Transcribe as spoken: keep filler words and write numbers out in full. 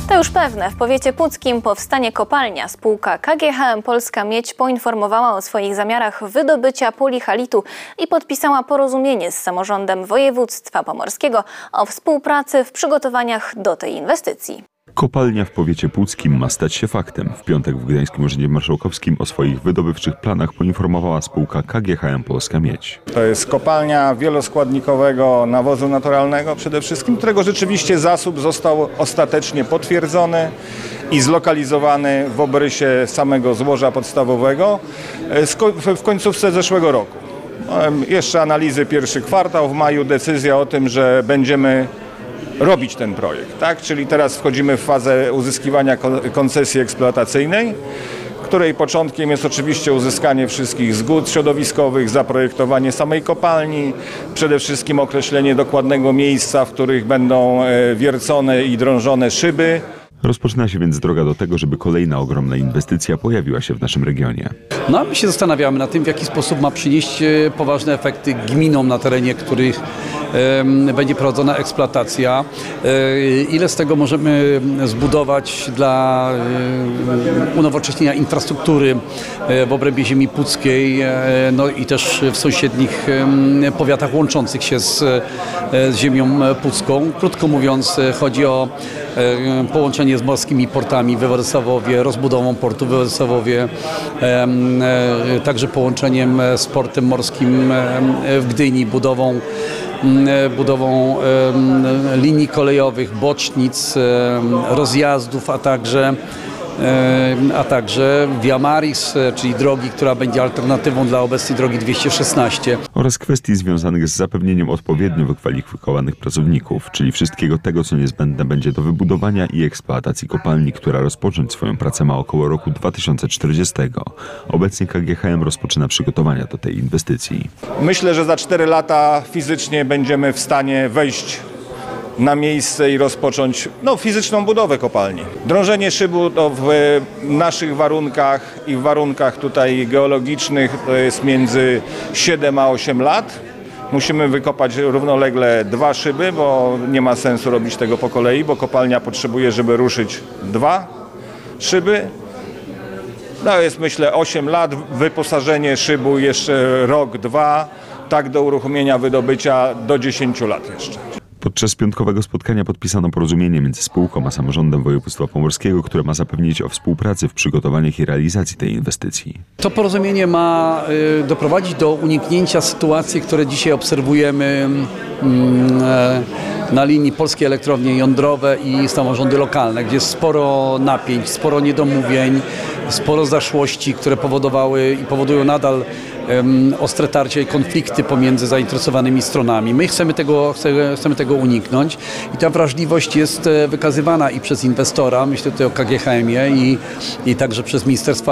To już pewne, w powiecie puckim powstanie kopalnia. Spółka K G H M Polska Miedź poinformowała o swoich zamiarach wydobycia polihalitu i podpisała porozumienie z samorządem województwa pomorskiego o współpracy w przygotowaniach do tej inwestycji. Kopalnia w powiecie puckim ma stać się faktem. W piątek w Gdańskim Urzędzie Marszałkowskim o swoich wydobywczych planach poinformowała spółka K G H M Polska Miedź. To jest kopalnia wieloskładnikowego nawozu naturalnego przede wszystkim, którego rzeczywiście zasób został ostatecznie potwierdzony i zlokalizowany w obrysie samego złoża podstawowego w końcówce zeszłego roku. Jeszcze analizy pierwszy kwartał, w maju decyzja o tym, że będziemy robić ten projekt, tak? Czyli teraz wchodzimy w fazę uzyskiwania koncesji eksploatacyjnej, której początkiem jest oczywiście uzyskanie wszystkich zgód środowiskowych, zaprojektowanie samej kopalni, przede wszystkim określenie dokładnego miejsca, w których będą wiercone i drążone szyby. Rozpoczyna się więc droga do tego, żeby kolejna ogromna inwestycja pojawiła się w naszym regionie. No a my się zastanawiamy nad tym, w jaki sposób ma przynieść poważne efekty gminom, na terenie których e, będzie prowadzona eksploatacja. E, ile z tego możemy zbudować dla e, unowocześnienia infrastruktury e, w obrębie ziemi puckiej, e, no i też w sąsiednich e, powiatach łączących się z, e, z ziemią pucką. Krótko mówiąc, chodzi o e, połączenie z morskimi portami we Władysławowie, rozbudową portu we Władysławowie, e, e, także połączeniem z portem morskim e, w Gdyni, budową, e, budową e, linii kolejowych, bocznic, e, rozjazdów, a także a także Via Maris, czyli drogi, która będzie alternatywą dla obecnej drogi dwieście szesnaście. Oraz kwestii związanych z zapewnieniem odpowiednio wykwalifikowanych pracowników, czyli wszystkiego tego, co niezbędne będzie do wybudowania i eksploatacji kopalni, która rozpocząć swoją pracę ma około roku dwa tysiące czterdziestego. Obecnie K G H M rozpoczyna przygotowania do tej inwestycji. Myślę, że za cztery lata fizycznie będziemy w stanie wejść na miejsce i rozpocząć no, fizyczną budowę kopalni. Drążenie szybu to w naszych warunkach i w warunkach tutaj geologicznych to jest między siedem a osiem lat. Musimy wykopać równolegle dwa szyby, bo nie ma sensu robić tego po kolei, bo kopalnia potrzebuje, żeby ruszyć dwa szyby. No jest myślę osiem lat, wyposażenie szybu jeszcze rok, dwa, tak do uruchomienia wydobycia do dziesięciu lat jeszcze. Podczas piątkowego spotkania podpisano porozumienie między spółką a samorządem województwa pomorskiego, które ma zapewnić o współpracy w przygotowaniach i realizacji tej inwestycji. To porozumienie ma y, doprowadzić do uniknięcia sytuacji, które dzisiaj obserwujemy y, na linii Polskie Elektrownie Jądrowe i samorządy lokalne, gdzie jest sporo napięć, sporo niedomówień, sporo zaszłości, które powodowały i powodują nadal um, ostre tarcia i konflikty pomiędzy zainteresowanymi stronami. My chcemy tego, chcemy tego uniknąć i ta wrażliwość jest wykazywana i przez inwestora, myślę tutaj o K G H M ie i, i także przez Ministerstwo